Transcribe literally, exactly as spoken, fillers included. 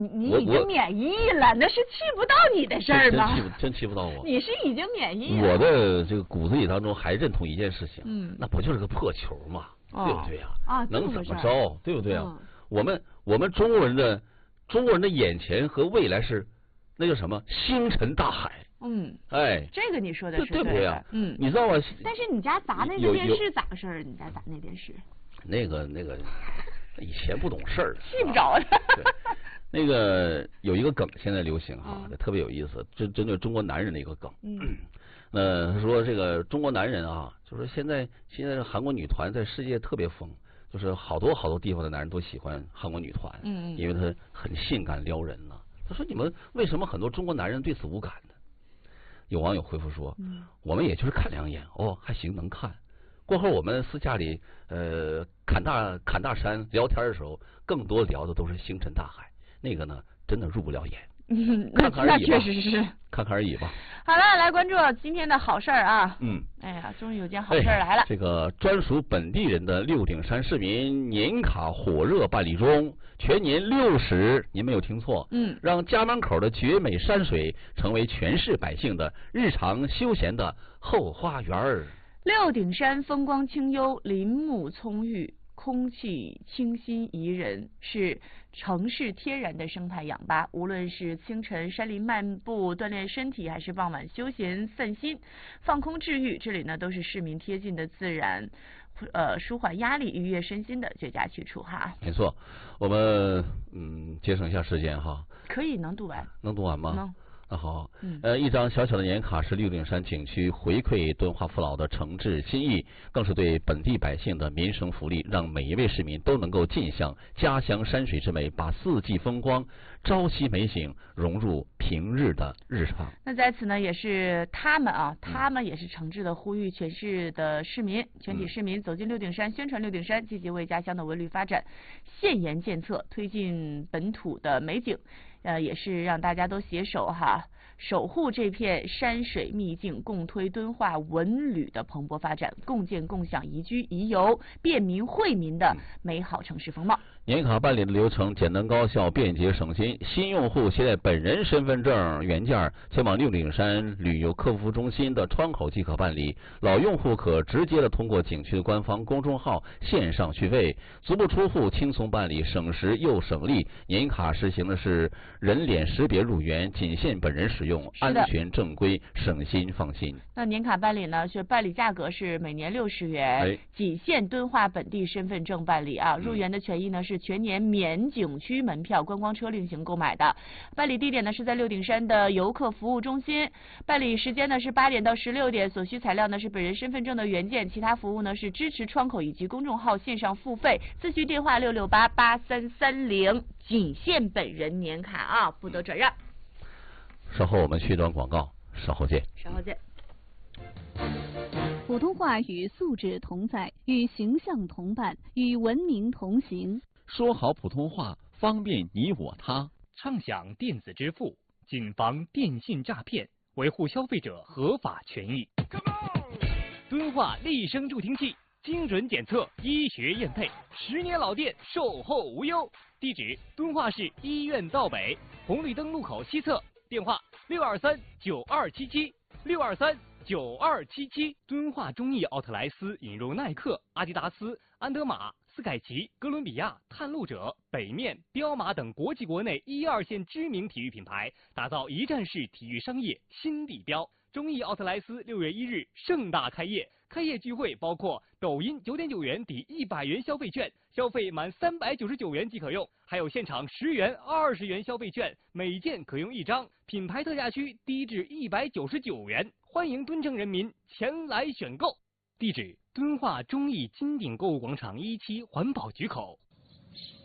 你你已经免疫了，那是气不到你的事儿吗？ 真气不真气不到我。 你是已经免疫了。 我的这个骨子里当中还认同一件事情， 嗯， 那不就是个破球嘛， 哦、 对不对呀、 啊？啊， 能怎么着，对不对啊？ 嗯、 我们我们中国人的中国人的眼前和未来是那叫什么？星辰大海。 嗯， 哎， 这个你说的是对不对啊？ 嗯， 你知道吗？ 但是你家砸那个电视咋回事儿？你家砸那电视？ 那个那个，以前不懂事儿， 气不着他。 那个有一个梗现在流行哈，嗯、特别有意思，针针对中国男人的一个梗。 嗯， 那他说这个中国男人啊，就是现在现在韩国女团在世界特别疯，就是好多好多地方的男人都喜欢韩国女团， 嗯， 因为她很性感撩人呢、啊。他说你们为什么很多中国男人对此无感呢？有网友回复说， 嗯， 我们也就是看两眼，哦，还行，能看。过后我们私下里呃侃大侃大山聊天的时候，更多聊的都是星辰大海。那个呢，真的入不了眼。 嗯， 看看而已吧， 那确实是， 看看而已吧。 好了，来关注今天的好事儿啊。 嗯。 哎呀，终于有件好事来了。 哎、这个专属本地人的六顶山市民年卡火热办理中，全年六十，您没有听错。 嗯。 让家门口的绝美山水成为全市百姓的日常休闲的后花园儿。 六顶山风光清幽，林木葱郁，空气清新宜人，是城市天然的生态氧吧。无论是清晨山林漫步锻炼身体，还是傍晚休闲散心放空治愈，这里呢都是市民贴近的自然，呃舒缓压力愉悦身心的绝佳去处哈。 没错，我们嗯节省一下时间哈。 可以能读完？ 能读完吗？ 能。 那好， 嗯， 呃，一张小小的年卡是六顶山景区回馈敦化父老的诚挚心意，更是对本地百姓的民生福利，让每一位市民都能够尽享家乡山水之美，把四季风光、朝夕美景融入平日的日常。 那在此呢，也是他们啊，他们也是诚挚的呼吁全市的市民、全体市民走进六顶山，宣传六顶山，积极为家乡的文旅发展献言献策，推进本土的美景。呃，也是让大家都携手哈，守护这片山水秘境，共推敦化文旅的蓬勃发展，共建共享宜居宜游、便民惠民的美好城市风貌。 年卡办理的流程简单高效、便捷省心。新用户携带本人身份证原件前往六顶山旅游客服中心的窗口即可办理，老用户可直接的通过景区的官方公众号线上续费，足不出户轻松办理，省时又省力。年卡实行的是人脸识别入园，仅限本人使用，安全正规，省心放心。 那年卡办理呢，是办理价格是每年六十元， 哎、 仅限敦化本地身份证办理啊。入园的权益呢是全年免景区门票、观光车另行购买的。办理地点呢是在六顶山的游客服务中心，办理时间呢是八点到十六点，所需材料呢是本人身份证的原件，其他服务呢是支持窗口以及公众号线上付费，咨询电话六六八八三三零，仅限本人年卡啊，不得转让。 稍后我们去一段广告，稍后见。 稍后见。 普通话与素质同在，与形象同伴，与文明同行。 说好普通话，方便你我他。 畅享电子支付，谨防电信诈骗，维护消费者合法权益。敦化立声助听器，精准检测，医学验配，十年老店，售后无忧。地址：敦化市医院道北红绿灯路口西侧。电话：六二三九二七七六二三九二七七。敦化中艺奥特莱斯引入耐克、阿迪达斯、安德玛、斯凯奇、哥伦比亚、探路者、北面、彪马等国际国内一二线知名体育品牌，打造一站式体育商业新地标。中艺奥特莱斯六月一日盛大开业，开业聚会包括抖音九点九元抵一百元消费券，消费满三百九十九元即可用，还有现场十元、二十元消费券，每件可用一张，品牌特价区低至一百九十九元，欢迎敦城人民前来选购。地址：敦化中艺金鼎购物广场一期环保局口。